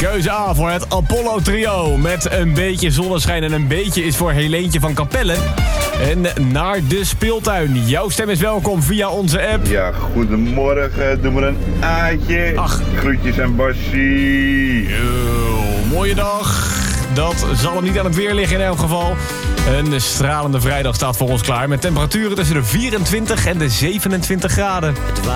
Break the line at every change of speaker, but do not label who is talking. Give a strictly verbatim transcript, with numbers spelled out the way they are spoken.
Keuze A voor het Apollo Trio. Met een beetje zonneschijn en een beetje is voor Helentje van Capelle. En naar de speeltuin. Jouw stem is welkom via onze app.
Ja, goedemorgen. Doe maar een Aatje.
Ach.
Groetjes aan Bassie.
Yo, mooie dag. Dat zal hem niet aan het weer liggen in elk geval. Een stralende vrijdag staat voor ons klaar. Met temperaturen tussen de vierentwintig en de zevenentwintig graden.